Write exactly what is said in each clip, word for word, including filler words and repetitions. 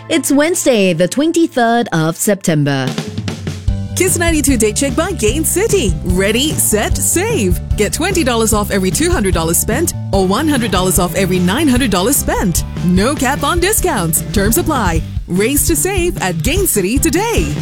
It's Wednesday, the twenty-third of September. Kiss ninety-two Date Check by Gain City. Ready, set, save. Get twenty dollars off every two hundred dollars spent or one hundred dollars off every nine hundred dollars spent. No cap on discounts. Terms apply. Race to save at Gain City today.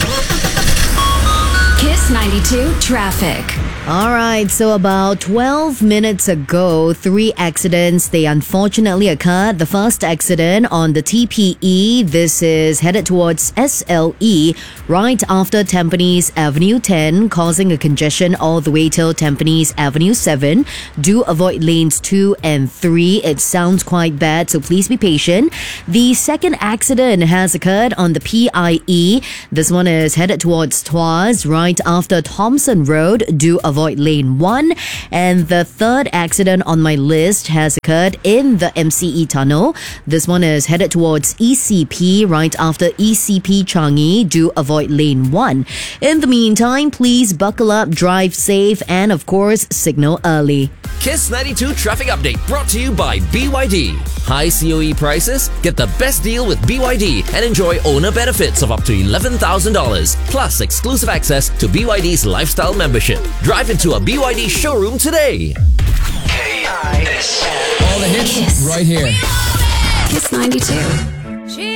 Kiss ninety-two Traffic. All right, so about twelve minutes ago, three accidents, they unfortunately occurred. The first accident on the T P E, this is headed towards S L E, right after Tampines Avenue ten, causing a congestion all the way till Tampines Avenue seven. Do avoid lanes two and three. It sounds quite bad, so please be patient. The second accident has occurred on the P I E. This one is headed towards Tuas, right after Thompson Road. Do avoid Avoid lane one. And the third accident on my list has occurred in the M C E tunnel. This one is headed towards E C P right after E C P Changi. Do avoid lane one. In the meantime, please buckle up, drive safe, and of course, signal early. Kiss ninety-two Traffic Update brought to you by B Y D. High C O E prices? Get the best deal with B Y D and enjoy owner benefits of up to eleven thousand dollars plus exclusive access to B Y D's lifestyle membership. Drive into a B Y D showroom today. K I S. All the hits Kiss. right here. Kiss ninety-two.